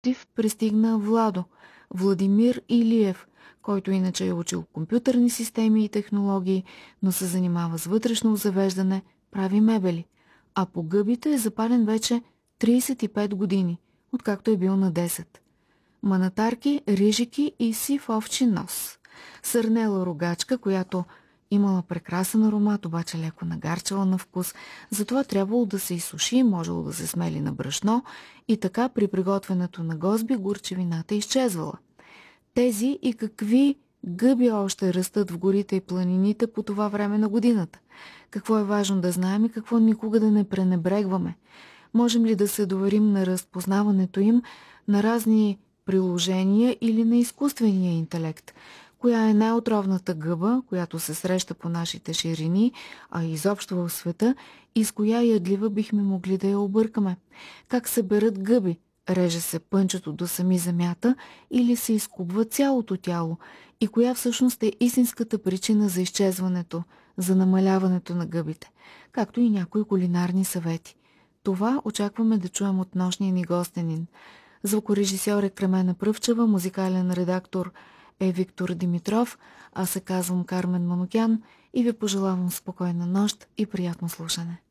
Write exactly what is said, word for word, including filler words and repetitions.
Тив пристигна Владо, Владимир Илиев, който иначе е учил компютърни системи и технологии, но се занимава с вътрешно завеждане, прави мебели. А по гъбите е запален вече трийсет и пет години, откакто е бил на десет. Манатарки, рижики и сив овчи нос. Сърнела рогачка, която имала прекрасен аромат, обаче леко нагарчала на вкус, затова трябвало да се изсуши, можело да се смели на брашно и така при приготвянето на гозби горчевината изчезвала. Тези и какви гъби още растат в горите и планините по това време на годината? Какво е важно да знаем и какво никога да не пренебрегваме? Можем ли да се доверим на разпознаването им на разни приложения или на изкуствения интелект? Коя е най-отровната гъба, която се среща по нашите ширини, а изобщо в света, и с коя ядлива бихме могли да я объркаме? Как се берат гъби? Реже се пънчето до сами земята или се изкубва цялото тяло? И коя всъщност е истинската причина за изчезването, за намаляването на гъбите? Както и някои кулинарни съвети. Това очакваме да чуем от нощния ни гостенин. Звукорежисьор е Кремена Пръвчева, музикален редактор е Виктор Димитров, аз се казвам Кармен Манукян и ви пожелавам спокойна нощ и приятно слушане.